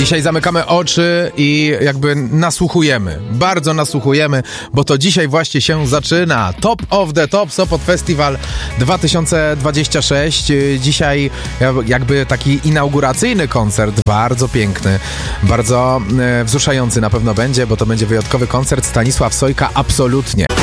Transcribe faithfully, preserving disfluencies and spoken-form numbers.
Dzisiaj zamykamy oczy i jakby nasłuchujemy, bardzo nasłuchujemy, bo to dzisiaj właśnie się zaczyna. Top of the Top Sopot Festival dwa tysiące dwudziesty szósty. Dzisiaj jakby taki inauguracyjny koncert, bardzo piękny, bardzo wzruszający na pewno będzie, bo to będzie wyjątkowy koncert. Stanisław Sojka, absolutnie.